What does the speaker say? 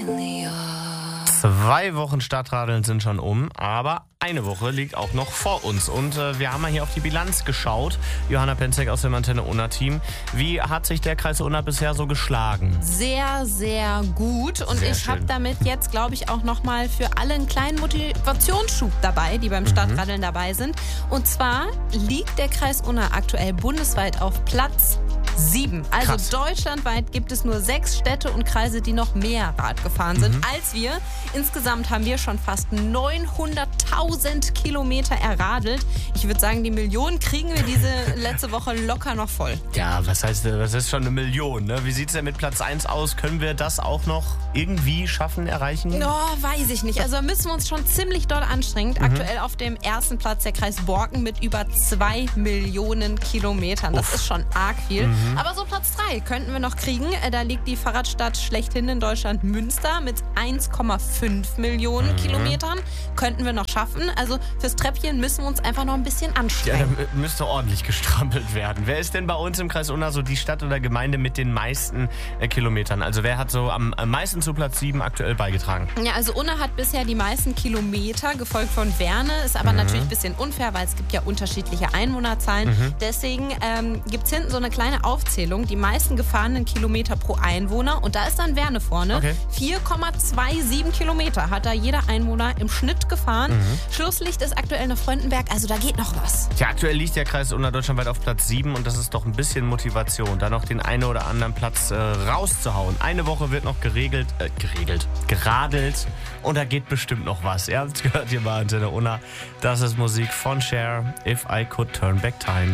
2 Wochen Stadtradeln sind schon aber eine Woche liegt auch noch vor uns. Und wir haben mal hier auf die Bilanz geschaut. Johanna Penzek aus dem Antenne Unna Team. Wie hat sich der Kreis Unna bisher so geschlagen? Sehr, sehr gut. Und ich habe damit jetzt, glaube ich, auch nochmal für alle einen kleinen Motivationsschub dabei, die beim Stadtradeln dabei sind. Und zwar liegt der Kreis Unna aktuell bundesweit auf Platz 7. Also Krass. Deutschlandweit gibt es nur 6 Städte und Kreise, die noch mehr Rad gefahren sind als wir. Insgesamt haben wir schon fast 900.000 Kilometer erradelt. Ich würde sagen, die Million kriegen wir diese letzte Woche locker noch voll. Ja, was ist schon eine Million, ne? Wie sieht es denn mit Platz 1 aus? Können wir das auch noch irgendwie schaffen, erreichen? Oh, weiß ich nicht. Also da müssen wir uns schon ziemlich doll anstrengen. Aktuell auf dem ersten Platz der Kreis Borken mit über 2 Millionen Kilometern. Das ist schon arg viel. Aber so Platz 3 könnten wir noch kriegen. Da liegt die Fahrradstadt schlechthin in Deutschland, Münster, mit 1,5 Millionen Kilometern. Könnten wir noch schaffen. Also fürs Treppchen müssen wir uns einfach noch ein bisschen Ja, anstrengen. da müsste ordentlich gestrampelt werden. Wer ist denn bei uns im Kreis Unna so die Stadt oder Gemeinde mit den meisten Kilometern? Also wer hat so am meisten zu Platz 7 aktuell beigetragen? Ja, also Unna hat bisher die meisten Kilometer, gefolgt von Werne. Ist aber natürlich ein bisschen unfair, weil es gibt ja unterschiedliche Einwohnerzahlen. Deswegen gibt es hinten so eine kleine Aufzählung. Die meisten gefahrenen Kilometer pro Einwohner. Und da ist dann Werne vorne. Okay. 4,27 Kilometer hat da jeder Einwohner im Schnitt gefahren. Schlusslicht ist aktuell noch Fröndenberg. Also da geht noch was. Ja, aktuell liegt der Kreis Unna deutschlandweit auf Platz 7 und das ist doch ein bisschen Motivation, da noch den einen oder anderen Platz rauszuhauen. Eine Woche wird noch geradelt und da geht bestimmt noch was. Ihr habt es gehört hier bei Antenne Unna. Das ist Musik von Cher, If I Could Turn Back Time.